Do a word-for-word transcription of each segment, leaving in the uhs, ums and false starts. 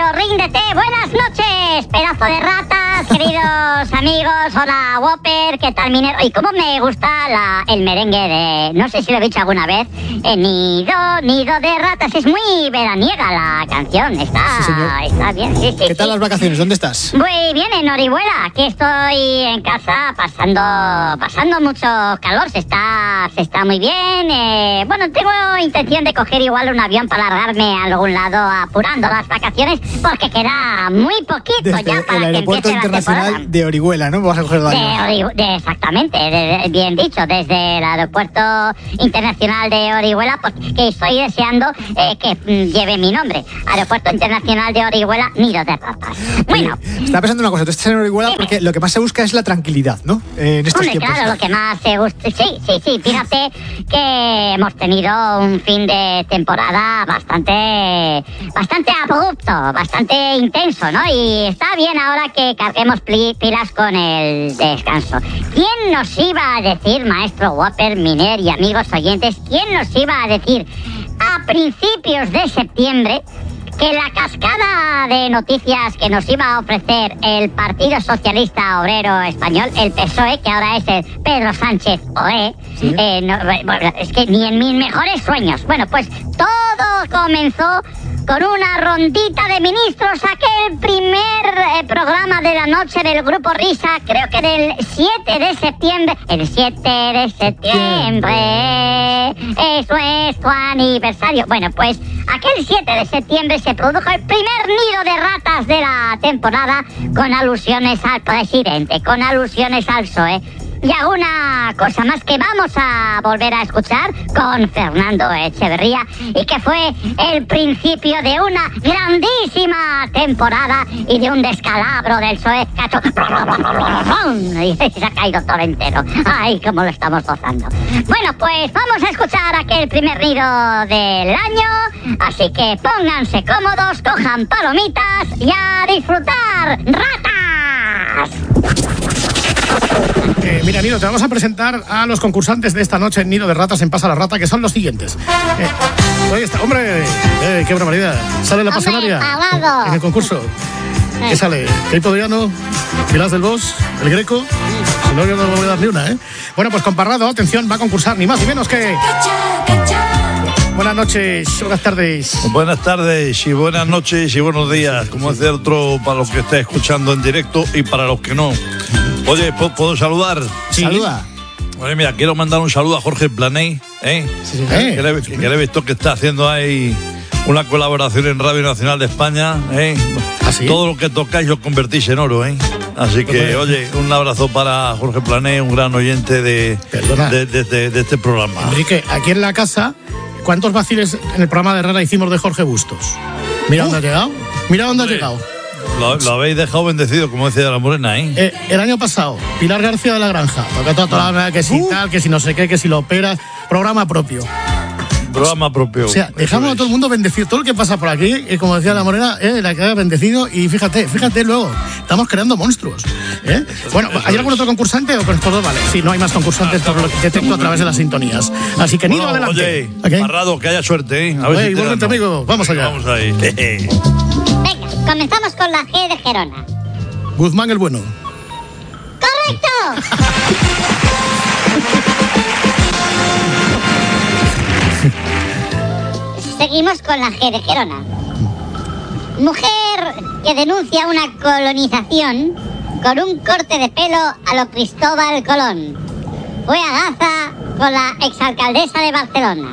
ríndete. Buenas noches, pedazo de ratas, queridos amigos. Hola, Whopper, ¿qué tal, minero? Y cómo me gusta la, el merengue de... No sé si lo he dicho alguna vez. Eh, nido, nido de ratas. Es muy veraniega la canción. Está, sí, está bien, sí, sí. ¿Qué tal sí. las vacaciones? ¿Dónde estás? Muy bien, en Orihuela. Aquí estoy en casa pasando pasando mucho calor. Se está, se está muy bien. Eh, bueno, tengo intención de coger igual un avión para largarme a algún lado apurando las vacaciones porque queda muy poquito Desde ya para el que aeropuerto empiece la temporada. internacional de Orihuela, ¿no? Vas a coger el avión. De Ori- de, exactamente, de, de, bien dicho, desde el aeropuerto internacional de Orihuela, porque estoy deseando eh, que mm, lleve mi nombre. Aeropuerto internacional de Orihuela, nido de ratas. Bueno. Oye, estaba pensando una cosa, tú estás en Orihuela porque lo que más se busca es la tranquilidad, ¿no? Eh, en estos Hombre, tiempos. claro, lo que más se gusta. Sí, sí, sí. Fíjate que hemos tenido un fin de temporada bastante, bastante abrupto, bastante intenso, ¿no? Y está bien ahora que carguemos pli- pilas con el descanso. ¿Quién nos iba a decir, maestro Whopper, Miner y amigos oyentes, quién nos iba a decir a principios de septiembre que la cascada de noticias que nos iba a ofrecer el Partido Socialista Obrero Español, el P S O E, que ahora es el Pedro Sánchez O E, ¿Sí? eh, no, bueno, es que ni en mis mejores sueños. Bueno, pues todo comenzó con una rondita de ministros, aquel primer eh, programa de la noche del Grupo Risa, creo que del siete de septiembre, el siete de septiembre, eso es tu aniversario. Bueno, pues aquel siete de septiembre se produjo el primer nido de ratas de la temporada con alusiones al presidente, con alusiones al P S O E. Y alguna cosa más que vamos a volver a escuchar con Fernando Echeverría y que fue el principio de una grandísima temporada y de un descalabro del P S O E que ha hecho... y se ha caído todo entero. Ay, cómo lo estamos gozando. Bueno, pues vamos a escuchar aquel primer nido del año, así que pónganse cómodos, cojan palomitas y a disfrutar. ¡Ratas! Eh, mira, Nino, te vamos a presentar a los concursantes de esta noche en Nido de Ratas en Pasa la Rata, que son los siguientes. Eh, ahí está, hombre, eh, qué barbaridad. Sale la pasionaria pagado. en el concurso. ¿Qué sale? Keipo Doriano, Pilar del Bosch, el Greco. Si no, yo no voy a dar ni una, ¿eh? Bueno, pues con Parrado, atención, va a concursar ni más ni menos que... Buenas noches, buenas tardes. Buenas tardes y buenas noches y buenos días, como es otro para los que esté escuchando en directo y para los que no. Oye, ¿puedo, ¿puedo saludar? Sí. Saluda. Oye, mira, quiero mandar un saludo a Jorge Planey, ¿eh? Sí, sí, Eh, que, le, que le he visto que está haciendo ahí una colaboración en Radio Nacional de España, ¿eh? ¿Ah, sí? Todo lo que tocáis lo convertís en oro, ¿eh? Así que, oye, un abrazo para Jorge Planey, un gran oyente de, Perdona. de, de, de, de este programa. Enrique, aquí en la casa, ¿cuántos vaciles en el programa de Herrera hicimos de Jorge Bustos? Mira dónde ha llegado. Mira dónde ha Hombre. llegado. Lo, lo habéis dejado bendecido, como decía la Morena, ¿eh? Eh, el año pasado, Pilar García de la Granja, toca toda, toda la que si tal, que si no sé qué, que si lo operas, programa propio. Programa propio. O sea, dejamos a todo el mundo bendecido. Todo lo que pasa por aquí, eh, como decía la Morena, eh, la queda bendecido. Y fíjate, fíjate luego, estamos creando monstruos. ¿eh? Bueno, ¿hay algún otro concursante o con estos dos? Vale, sí, no hay más concursantes por lo que detecto a través de las sintonías. Así que Nido, Bueno, adelante. oye, Ok. Parrado, que haya suerte, ¿eh? A ver Oye, si te igualmente, gano. amigo, vamos allá. Vamos ahí. Venga, comenzamos con la G de Gerona. Guzmán el bueno. ¡Correcto! Seguimos con la G de Gerona. Mujer que denuncia una colonización con un corte de pelo a lo Cristóbal Colón. Fue a Gaza con la exalcaldesa de Barcelona.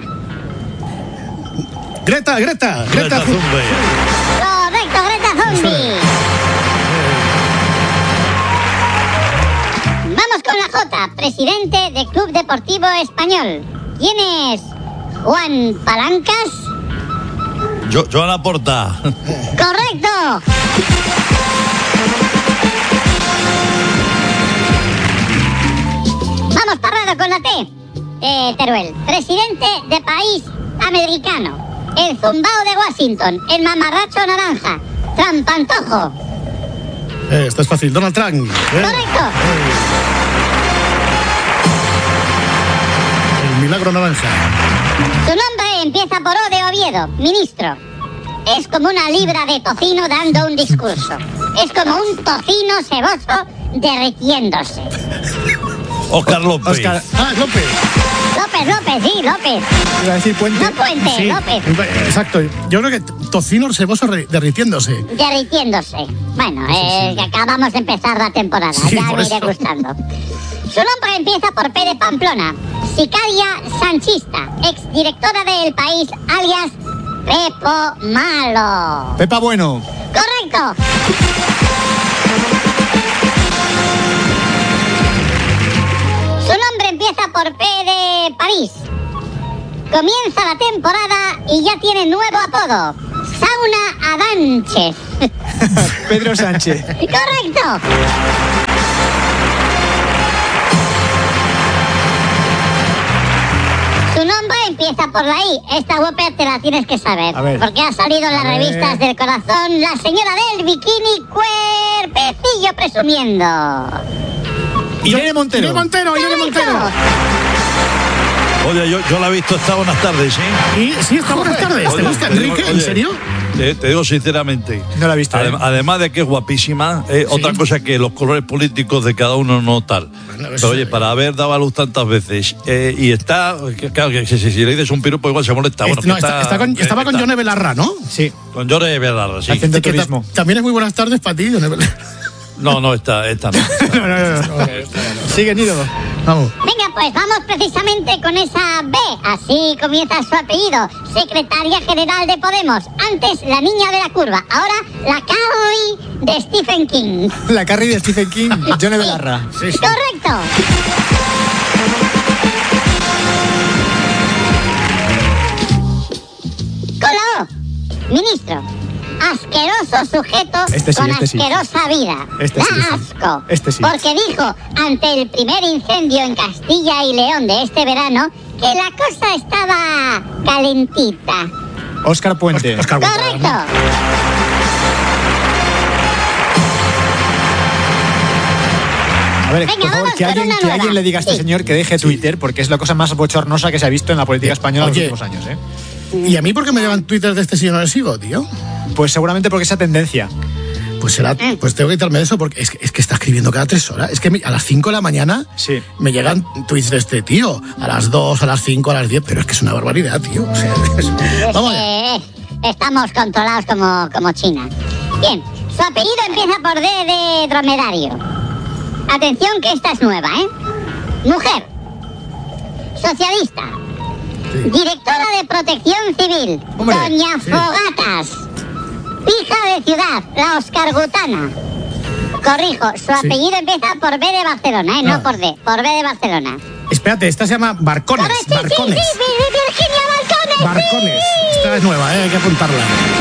Greta, Greta, Greta. Greta Thunberg. Correcto, Greta Thunberg. Vamos con la J, presidente del Club Deportivo Español. ¿Quién es Juan Palancas? Jo- Joana Porta. ¡Correcto! Vamos, Parrado, con la T. De Teruel. Presidente de país americano. El zumbao de Washington. El mamarracho naranja. Trampantojo. Eh, esto es fácil, Donald Trump. ¿eh? Correcto. El milagro naranja. Su nombre empieza por O de Oviedo. Ministro. es como una libra de tocino dando un discurso. Es como un tocino ceboso derritiéndose. Óscar López. Óscar. Ah, López. López, López, sí, López. Iba a decir Puente. No Puente, Sí, López. exacto. Yo creo que tocino ceboso re- derritiéndose. Derritiéndose. Bueno, eh, que acabamos de empezar la temporada, Sí, ya por me iré eso. gustando. Su nombre empieza por P de Pamplona. Sicaria sanchista, exdirectora del País, alias Pepo Malo. Pepa Bueno. Correcto. Su nombre empieza por P de París. Comienza la temporada y ya tiene nuevo apodo. Sauna Adanches. Pedro Sánchez. Correcto. Su nombre empieza por la I. Esta Whopper te la tienes que saber. A ver. Porque ha salido en las A ver. revistas del corazón la señora del bikini cuerpecillo presumiendo. Irene Montero. Irene Montero, Irene Montero. Oye, yo, yo la he visto esta buenas tardes, ¿sí? Y sí, está buenas tardes. ¿Te Oye, gusta, te digo- Enrique? ¿En oye, serio? Te, te digo sinceramente. No la he visto, Adem- ¿eh? Además de que es guapísima, eh, Sí. otra cosa que los colores políticos de cada uno no tal. Bueno, Pero eso- oye, para haber dado a luz tantas veces eh, y está, que- claro, que si, si- si le dices un piropo igual se molesta. Bueno, Este- no, que está- está con- que estaba con está- Yone Belarra, ¿no? Sí. Con Llore Belarra, sí. Haciendo Que ta- turismo. también es muy buenas tardes para ti, Yone Belarra. No, no, esta, esta no. No, no, no. no. Sigue, Nido. Vamos. Venga, pues vamos precisamente con esa B. Así comienza su apellido. Secretaria General de Podemos. Antes la niña de la curva. Ahora la Carrie de Stephen King. La Carrie de Stephen King. Johnny Belarra. Sí, sí. Correcto. Con la O. Ministro. Asqueroso sujeto Este sí, con este sí. asquerosa vida. Este da sí, este sí. asco. Este sí. Porque dijo ante el primer incendio en Castilla y León de este verano que la cosa estaba calentita. Óscar Puente. Óscar Puente. Correcto. A ver, Venga, por favor, vamos que con alguien, una que nueva. alguien le diga a este Sí. señor que deje Twitter, porque es la cosa más bochornosa que se ha visto en la política española en Oye. los últimos años, ¿eh? ¿Y a mí por qué me llevan Twitter de este señor no le sigo, tío? Pues seguramente porque esa tendencia. Pues será, pues tengo que quitarme de eso porque es que, es que está escribiendo cada tres horas. Es que mi- a las cinco de la mañana Sí. me llegan tweets de este tío. A las dos, a las cinco, a las diez, pero es que es una barbaridad, tío. O sea, es- vamos allá. Eh, estamos controlados como, como China. Bien, su apellido empieza por D de dromedario. Atención que esta es nueva, ¿eh? Mujer. Socialista. Sí. Directora de Protección Civil. Hombre, Doña sí. Fogatas. Hija de ciudad, la Oscar Gutana. Corrijo, su apellido empieza por B de Barcelona, ¿eh? No Ah. por D, por B de Barcelona. Espérate, esta se llama Barcones. Correcto, sí, sí, Barcones. sí, Virginia Balcones. Barcones. sí. Esta es nueva, ¿eh? Hay que apuntarla.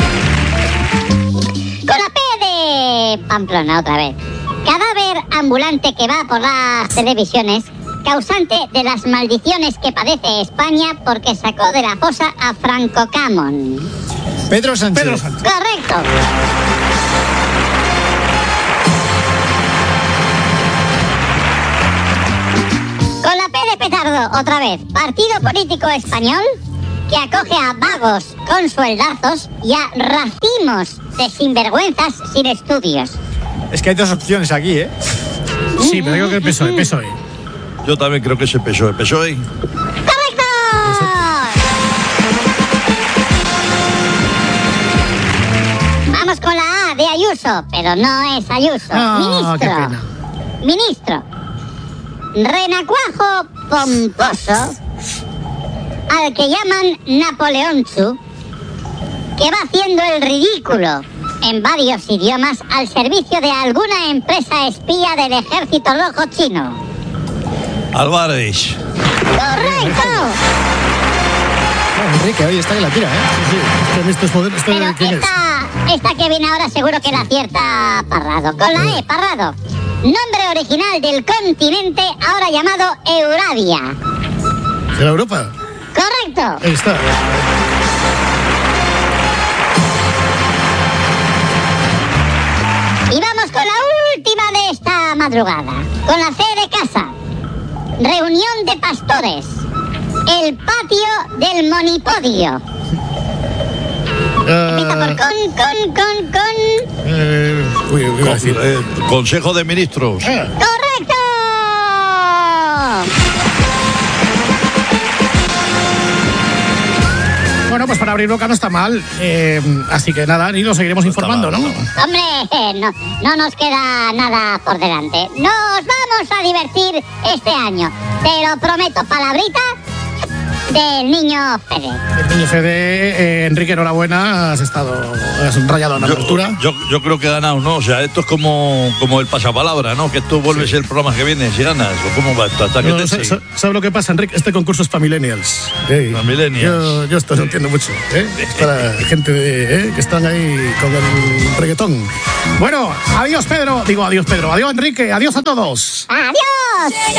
Con la P de Pamplona otra vez. Cadáver ambulante que va por las televisiones, causante de las maldiciones que padece España porque sacó de la fosa a Franco Camon. Pedro Sánchez. Pedro Sánchez. Correcto. Con la P de petardo otra vez. Partido político español que acoge a vagos con sueldazos y a racimos de sinvergüenzas sin estudios. Es que hay dos opciones aquí, ¿eh? Sí, pero digo que el P S O E, P S O E. Yo también creo que es el P S O E. P S O E. ¡Correcto! Vamos con la A de Ayuso, pero no es Ayuso. Ah, qué Ministro. pena. Ministro. Renacuajo pomposo, al que llaman Napoleonchu, que va haciendo el ridículo en varios idiomas al servicio de alguna empresa espía del Ejército Rojo Chino. Álvarez. ¡Correcto! Oh, Enrique, oye, está que la tira, ¿eh? Sí, sí. ¿Quién es este modelo? ¿Este Pero quién es? esta, esta que viene ahora seguro que la acierta Parrado. Con la E, Parrado. Nombre original del continente ahora llamado Euradia. ¿De la Europa? Correcto. Ahí está. Y vamos con la última de esta madrugada. Con la C de casa. Reunión de pastores. El patio del monipodio. Empieza por con, con, con, con. Eh, uy, uy, iba a decir. Eh, Consejo de Ministros. Eh, ¡Correcto! Bueno, pues para abrir boca no está mal. Eh, así que nada, ni lo seguiremos No informando, está ¿no? mal, no. Hombre, no, no nos queda nada por delante. Nos vamos a divertir este año. Te lo prometo, palabrita del niño Fede. El niño Fede, eh, Enrique, enhorabuena. Has estado, has rayado en la Yo, apertura. yo, yo creo que he ganado, ¿no? O sea, esto es como, como el pasapalabra, ¿no? Que esto vuelve a ser el programa que viene si ganas. ¿O cómo va esto? Hasta que No, te sa- sigue. sa- ¿Sabe lo que pasa, Enrique? Este concurso es para millennials. Ey, Para millennials. Yo, yo esto no entiendo mucho. ¿eh? Es para gente de, ¿eh? que están ahí con el reggaetón. Bueno, adiós, Pedro. Digo, adiós, Pedro. Adiós, Enrique. Adiós a todos. ¡Adiós!